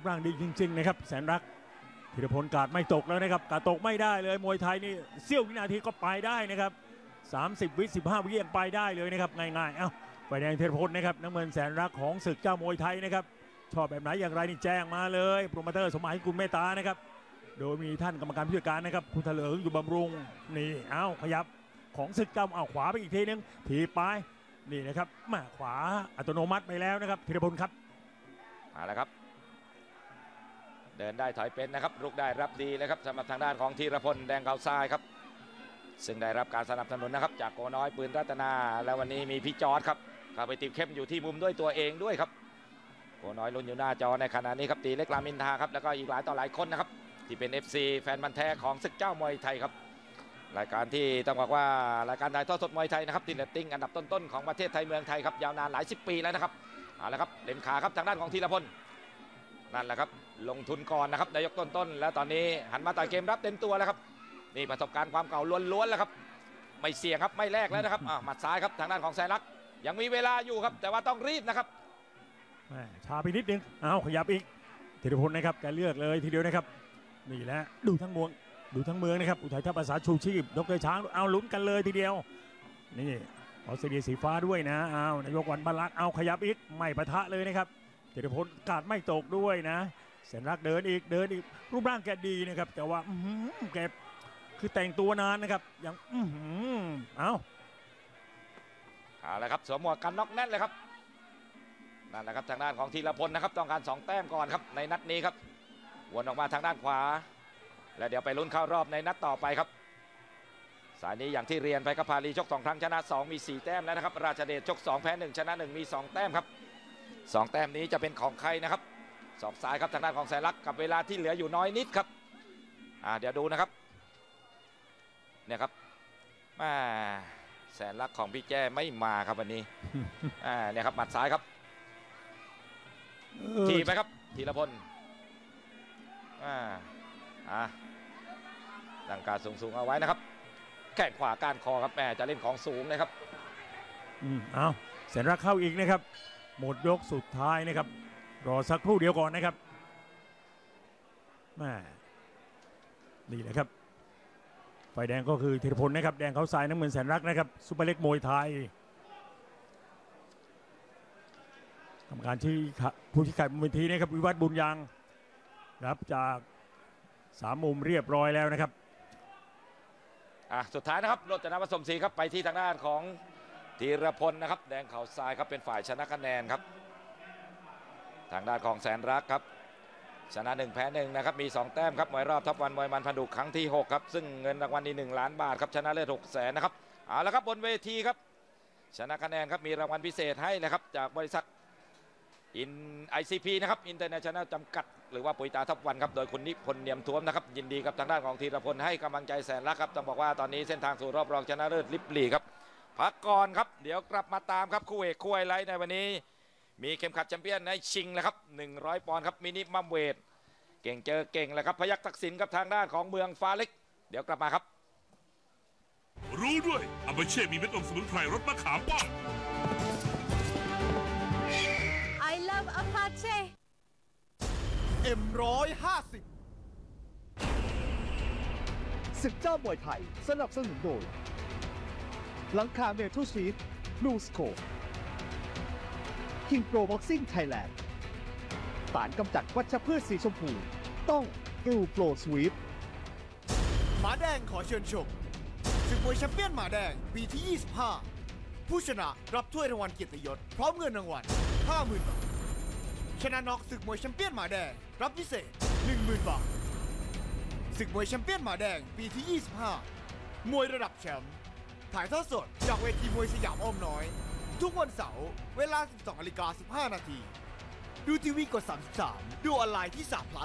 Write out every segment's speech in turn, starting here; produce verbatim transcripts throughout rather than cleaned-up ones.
ปร่างดีจริงๆนะครับแสนรักธีรพลกาดไม่ตกแล้วนะครับกาดตกไม่ได้เลยมวยไทยนี่เสี้ยววินาทีก็ไปได้นะครับสามสิบวิสิบห้าวิยังไปได้เลยนะครับง่ายๆเอ้าไฟแดงธีรพลนะครับน้ำเงินแสนรักของศึกเจ้ามวยไทยนะครับชอบแบบไหนอย่างไรนี่แจ้งมาเลยโปรโมเตอร์สมัยกุลเมตตานะครับโดยมีท่านกรรมการผู้จัดการนะครับคุณเถลิงอยู่บำรุงนี่เอ้าขยับของศึกเจ้าเอาขวาไปอีกทีนึงถีบไปนี่นะครับมาขวาอัตโนมัติไปแล้วนะครับธีรพลครับมาแล้วครับเดินได้ถอยเป็นนะครับลุกได้รับดีเลยครับสำหรับทางด้านของธีรพลแดงเขาทรายครับซึ่งได้รับการสนับสนุนนะครับจากโกน้อยปืนรัตนาและวันนี้มีพี่จอร์ดครับเข้าไปติดเข้มอยู่ที่มุมด้วยตัวเองด้วยครับโกน้อยลุ้นอยู่หน้าจอในขณะนี้ครับตีเล็กรามอินทราครับแล้วก็อีกหลายต่อหลายคนนะครับที่เป็น เอฟ ซี แฟนบันแท้ของศึกเจ้ามวยไทยครับรายการที่ต้องบอกว่ารายการถ่ายทอดสดมวยไทยนะครับที่เรตติ้งอันดับต้นๆของประเทศไทยเมืองไทยครับยาวนานหลายสิบปีแล้วนะครับเอาละครับเล่นขาครับทางด้านของธีรพลนั่นแหละครับลงทุนก่อนนะครับนายกต้นๆแล้วตอนนี้หันมาต่อยเกมรับเต็มตัวแล้วครับนี่ประสบการณ์ความเก่าล้วนๆแล้วครับไม่เสี่ยงครับไม่แลกแล้วนะครับหมัดซ้ายครับทางด้านของแสนรักยังมีเวลาอยู่ครับแต่ว่าต้องรีบนะครับช้าไปนิดนึงเอาขยับอีกธีรพลนะครับแกเลือกเลยทีเดียวนะครับนี่แหละดูทั้งเมืองดูทั้งเมืองนะครับอุทัยทัพภาษาชูชีพดรช้างเอาลุ้นกันเลยทีเดียวนี่ออสเตรเลียสีฟ้าด้วยนะเอานายกวันบาลักเอาขยับอีกไม่ปะทะเลยนะครับธีรพลกาดไม่ตกด้วยนะแสนรักเดินอีกเดินอีกรูปร่างแกดีนะครับแต่ว่าแกคือแต่งตัวนานนะครับยังเอาเอาละครับสวมหมวกกันน็อกแน่นเลยครับนั่นแหละครับทางด้านของธีรพลนะครับต้องการสองแต้มก่อนครับในนัดนี้ครับวนออกมาทางด้านขวาและเดี๋ยวไปลุ้นเข้ารอบในนัดต่อไปครับสายนี้อย่างที่เรียนไปครับพาลีชกสองครั้งชนะสองมีสี่แต้มแล้วนะครับราชเดชชกสองแพ้หนึ่งชนะหนึ่งมีสองแต้มครับสองแต้มนี้จะเป็นของใครนะครับศอกซ้ายครับทางด้านของแสนรักกับเวลาที่เหลืออยู่น้อยนิดครับอ่าเดี๋ยวดูนะครับเนี่ยครับมาแสนรักของพี่แจ้ไม่มาครับวันนี้อ่าเนี่ยครับหมัดซ้ายครับทีไปครับธีรพลอ่าอ่าดังการสูงๆเอาไว้นะครับแข้งขวาก้านคอครับแม่จะเล่นของสูงเลยครับอืมเอาแสนรักเข้าอีกนะครับหมดยกสุดท้ายนะครับรอสักครู่เดียวก่อนนะครับแม่นี่แหละครับไฟแดงก็คือธีรพลนะครับแดงเขาทรายน้ำเงินแสนรักนะครับซุปเปอร์เล็กมวยไทยกรรมการที่ผู้ชี้ขาดบนเวทีนะครับวิวัฒน์บุญยังรับจากสามมุมเรียบร้อยแล้วนะครับอ่ะสุดท้ายนะครับรจนาผสมศรีครับไปที่ทางด้านของธีรพลนะครับแดงเขาทรายครับเป็นฝ่ายชนะคะแนนครับทางด้านของแสนรักครับชนะหนึ่งแพ้หนึ่งนะครับมีสองแต้มครับมวยรอบท็อปวันมวยมันพันดุครั้งที่หกครับซึ่งเงินรางวัลนี่หนึ่งล้านบาทครับชนะเลิศหกแสนนะครับเอาละครับบนเวทีครับชนะคะแนนครับมีรางวัลพิเศษให้นะครับจากบริษัทอินไอซีพีนะครับอินเตอร์เนชั่นแนลจำกัดหรือว่าปุ๋ยตาท็อปวันครับโดยคุณนิพนธ์เนียมท้วมนะครับยินดีกับทางด้านของธีรพลให้กำลังใจแสนรักครับต้องบอกว่าตอนนี้เส้นทางสู่รอบรองชนะเลิศลิบลีครับพักก่อนครับเดี๋ยวกลับมาตามครับคู่เอกคู่ไฮไลท์ในวันนี้มีเข็มขัดแชมเปี้ยนในชิงแล้วครับหนึ่งร้อยปอนด์ครับมินิมัมเวทเก่งเจอเก่งแหละครับพยัคฆ์ทักษิณกับทางด้านของเมืองฟ้าเล็กเดี๋ยวกลับมาครับรู้ด้วยอาเบเช่มีเม็ดอมสมุนไพรรสมะขามป้อม I love Apache เอ็มร้อยห้าสิบศึกเจ้ามวยไทยสนับสนุนโดยหลังคาเมทัลชีทบลูสโคปคิงโปรบ็อกซิ่งไทยแลนด์สารกำจัดวัชพืชสีชมพูต้องกลูโปรสวีปหมาแดงขอเชิญชมศึกมวยแชมเปี้ยนหมาแดงปีที่ยี่สิบห้าผู้ชนะรับถ้วยรางวัลเกียรติยศพร้อมเงินรางวัล ห้าหมื่น บาทชนะน็อกศึกมวยแชมเปี้ยนหมาแดงรับพิเศษ หนึ่งหมื่น บาทศึกมวยแชมเปี้ยนหมาแดงปีที่ยี่สิบห้ามวยระดับแชมป์ถ่ายทอดสดจากเวทีมวยสยามอ้อมน้อยทุกวันเสาร์เวลา สิบสองนาฬิกาสิบห้านาทีดูทีวีกดสามสิบสามดูออนไลน์ที่สาม plus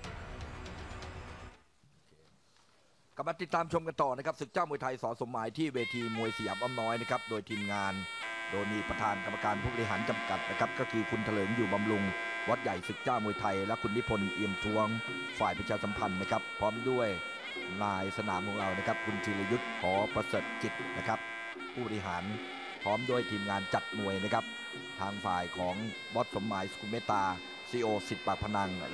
กลับมาติดตามชมกันต่อนะครับศึกเจ้ามวยไทยส.สมหมายที่เวทีมวยสยามอ้อมน้อยนะครับโดยทีมงานโดยมีประธานกรรมการผู้บริหารจำกัดนะครับก็คือคุณเถลิงอยู่บำรุงวัดใหญ่ศึกเจ้ามวยไทยและคุณนิพนธ์เอี่ยมทวงฝ่ายประชาสัมพันธ์นะครับพร้อมด้วยนายสนามของเรานะครับคุณธีรยุทธ์หอประเสริฐกิจนะครับผู้บริหารพร้อมด้วยทีมงานจัดมวยนะครับทางฝ่ายของบอสสมหมายสกุลเมตตาซีโอสิทธิ์ปากพนัง